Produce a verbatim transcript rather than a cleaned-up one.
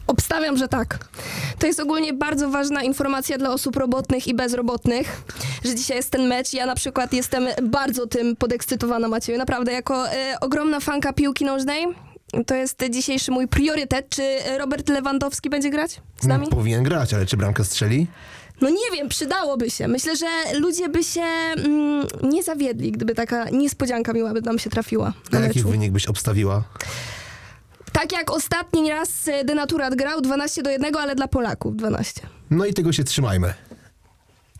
Obstawiam, że tak. To jest ogólnie bardzo ważna informacja dla osób robotnych i bezrobotnych, że dzisiaj jest ten mecz. Ja na przykład jestem bardzo tym podekscytowana, Macieju. Naprawdę, jako e, ogromna fanka piłki nożnej, to jest dzisiejszy mój priorytet. Czy Robert Lewandowski będzie grać z nami? No, powinien grać, ale czy bramkę strzeli? No nie wiem, przydałoby się. Myślę, że ludzie by się mm, nie zawiedli, gdyby taka niespodzianka miła by nam się trafiła Na na jaki meczu. wynik byś obstawiła? Tak jak ostatni raz Denaturat grał, dwanaście do jednego, ale dla Polaków dwanaście. No i tego się trzymajmy.